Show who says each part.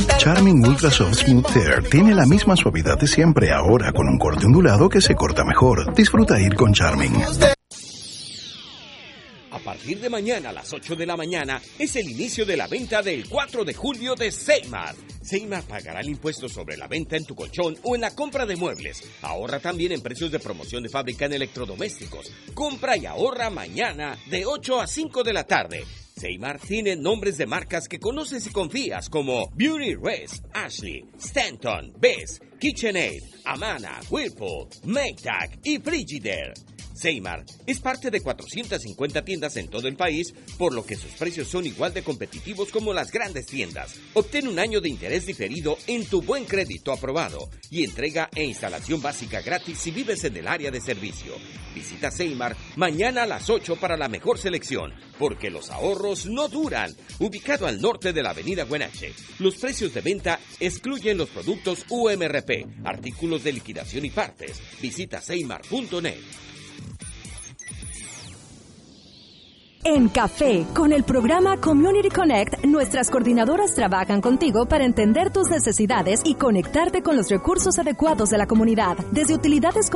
Speaker 1: Charming Ultra Soft Smooth Hair tiene la misma suavidad de siempre, ahora con un corte ondulado que se corta mejor. Disfruta ir con Charming.
Speaker 2: A partir de mañana a las 8 de la mañana es el inicio de la venta del 4 de julio de Seymar. Seymar pagará el impuesto sobre la venta en tu colchón o en la compra de muebles. Ahorra también en precios de promoción de fábrica en electrodomésticos. Compra y ahorra mañana de 8 a 5 de la tarde. Seymar tiene nombres de marcas que conoces y confías como Beauty Rest, Ashley, Stanton, Best, KitchenAid, Amana, Whirlpool, Maytag y Frigidaire. Seymar es parte de 450 tiendas en todo el país, por lo que sus precios son igual de competitivos como las grandes tiendas. Obtén un año de interés diferido en tu buen crédito aprobado y entrega e instalación básica gratis si vives en el área de servicio. Visita Seymar mañana a las 8 para la mejor selección, porque los ahorros no duran. Ubicado al norte de la avenida Huenache. Los precios de venta excluyen los productos UMRP, artículos de liquidación y partes. Visita seymar.net.
Speaker 3: En Café, con el programa Community Connect, nuestras coordinadoras trabajan contigo para entender tus necesidades y conectarte con los recursos adecuados de la comunidad, desde utilidades